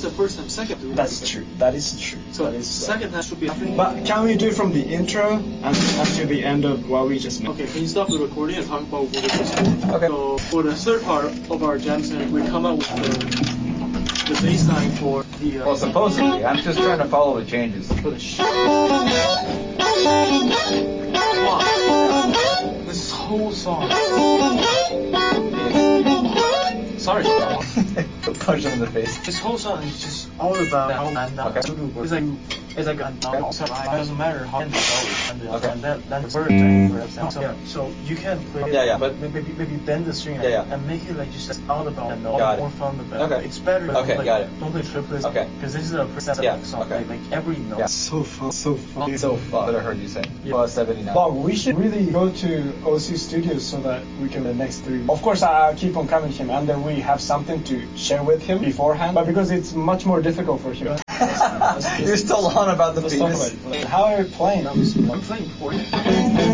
the first time. Second, do That's true. That is true. So that is second time should be. But can we do from the intro and to the end of what we just made? Okay, can you stop the recording and talk about what we just did? Okay. So for the third part of our jam session, we come up with the bass line for the. Well, supposedly, I'm just trying to follow the changes. For the This whole song. Sorry. Punch him in the face. This whole song is just all about how Okay. It's like it doesn't matter how and Okay. and that's word. So you can play it, Yeah. but maybe bend the string and make it like just all about and Got it. more fun the better. Okay. It's better. Okay, Like, got it. Don't play triplets. Okay. Because this is a preset song. Okay. Like every note. Yeah. So fun. So fun. So fun. That I heard you say. Yeah. Well, 79. But we should really go to OC Studios so that we can the next 3 months. Of course, I keep on coming to him, and then we have something to share with him beforehand. But because it's much more difficult for him. You're still on about the Let's talk penis. about it. How are you playing? I'm playing for you.